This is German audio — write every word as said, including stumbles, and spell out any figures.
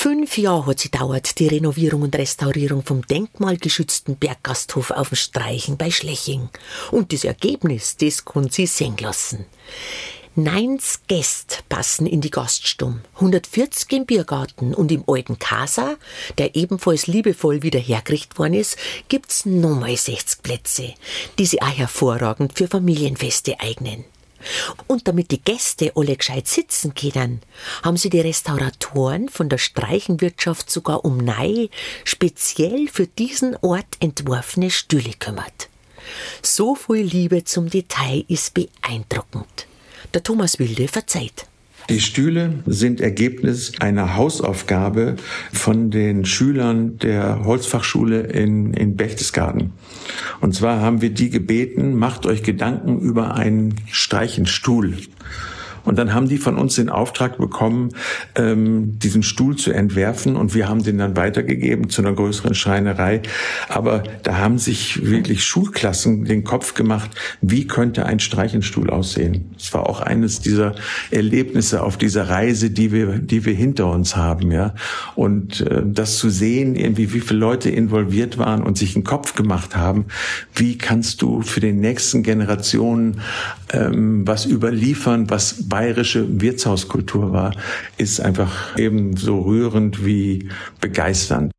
Fünf Jahre hat sie dauert, die Renovierung und Restaurierung vom denkmalgeschützten Berggasthof auf dem Streichen bei Schleching. Und das Ergebnis, das kann sie sehen lassen. neunzig Gäste passen in die Gaststube, hundertvierzig im Biergarten und im alten Casa, der ebenfalls liebevoll wieder hergerichtet worden ist, gibt's nochmal sechzig Plätze, die sich auch hervorragend für Familienfeste eignen. Und damit die Gäste alle gescheit sitzen können, haben sie die Restauratoren von der Streichenwirtschaft sogar um neu, speziell für diesen Ort entworfene Stühle kümmert. So viel Liebe zum Detail ist beeindruckend. Der Thomas Wilde verzeiht. Die Stühle sind Ergebnis einer Hausaufgabe von den Schülern der Holzfachschule in, in Berchtesgaden. Und zwar haben wir die gebeten, macht euch Gedanken über einen Streichenstuhl. Und dann haben die von uns den Auftrag bekommen, ähm, diesen Stuhl zu entwerfen. Und wir haben den dann weitergegeben zu einer größeren Schreinerei. Aber da haben sich wirklich Schulklassen den Kopf gemacht, wie könnte ein Streichenstuhl aussehen. Das war auch eines dieser Erlebnisse auf dieser Reise, die wir, die wir hinter uns haben, ja. Und äh, das zu sehen, irgendwie, wie viele Leute involviert waren und sich einen Kopf gemacht haben, wie kannst du für die nächsten Generationen ähm, was überliefern, was bayerische Wirtshauskultur war, ist einfach ebenso rührend wie begeisternd.